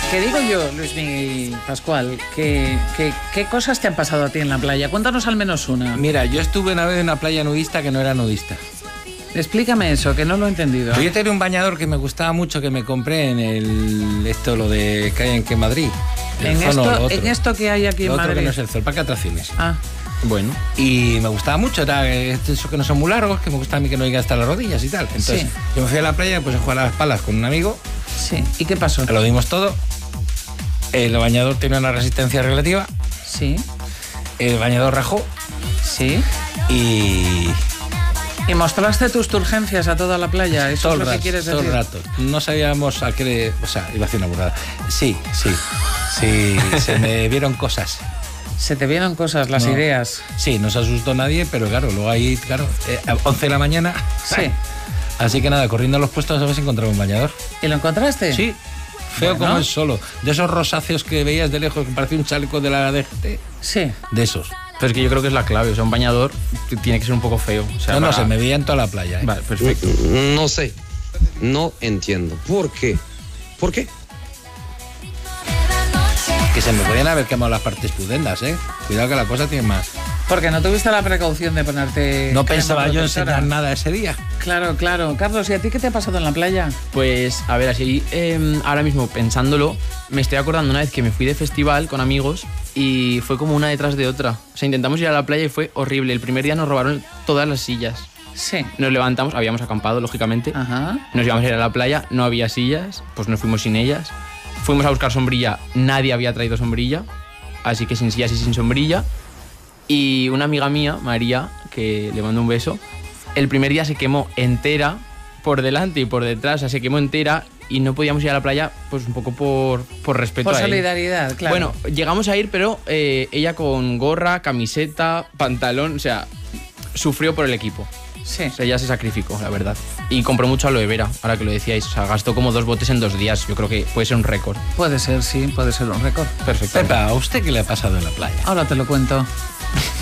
Que digo yo, Luismi Pascual, ¿qué cosas te han pasado a ti en la playa? Cuéntanos al menos una. Mira, yo estuve una vez en una playa nudista que no era nudista. Explícame eso, que no lo he entendido. Pues yo tenía un bañador que me gustaba mucho, que me compré en lo de que hay en Madrid. En esto que hay aquí en Madrid. Otro que no es el Zoo, el Parque de Atracciones. Ah. Bueno, y me gustaba mucho, era eso que no son muy largos, que me gusta a mí que no lleguen hasta las rodillas y tal. Entonces, sí. Yo me fui a la playa, pues a jugar a las palas con un amigo. Sí, ¿y qué pasó? Lo dimos todo. El bañador tenía una resistencia relativa. Sí. El bañador rajó. Sí. Y mostraste tus turgencias a toda la playa. ¿Eso es lo que quieres decir? Todo el rato. No sabíamos a qué... O sea, iba a hacer una burrada. Sí, se me vieron cosas. Se te vieron cosas, las ideas. Sí, no se asustó nadie, pero claro, luego ahí, a 11 de la mañana... Sí. Así que nada, corriendo a los puestos a ver si encontraba un bañador. ¿Y lo encontraste? Sí. Feo como es solo. De esos rosáceos que veías de lejos que parecía un chaleco de la DGT. Sí. De esos. Pero es que yo creo que es la clave. O sea, un bañador tiene que ser un poco feo. O sea, no, se me veía en toda la playa. Vale, perfecto. No sé. No entiendo. ¿Por qué? ¿Por qué? Que se me podían haber quemado las partes pudendas, ¿eh? Cuidado que la cosa tiene más. Porque no tuviste la precaución de ponerte... No pensaba yo enseñar nada ese día. Claro. Carlos, ¿y a ti qué te ha pasado en la playa? Pues, a ver, así ahora mismo pensándolo, me estoy acordando una vez que me fui de festival con amigos y fue como una detrás de otra. O sea, intentamos ir a la playa y fue horrible. El primer día nos robaron todas las sillas. Sí. Nos levantamos, habíamos acampado, lógicamente. Ajá. Nos íbamos a ir a la playa, no había sillas, pues nos fuimos sin ellas. Fuimos a buscar sombrilla, nadie había traído sombrilla, así que sin sillas y sin sombrilla. Y una amiga mía, María, que le mando un beso, el primer día se quemó entera, por delante y por detrás, o sea, se quemó entera y no podíamos ir a la playa, pues un poco por respeto a ella. Por solidaridad, claro. Bueno, llegamos a ir, pero ella con gorra, camiseta, pantalón, o sea, sufrió por el equipo. Sí. O sea, ella se sacrificó, la verdad. Y compró mucho aloe vera, ahora que lo decíais. O sea, gastó como 2 botes en 2 días. Yo creo que puede ser un récord. Puede ser, sí, puede ser un récord. Perfecto. Pepa, ¿a usted qué le ha pasado en la playa? Ahora te lo cuento.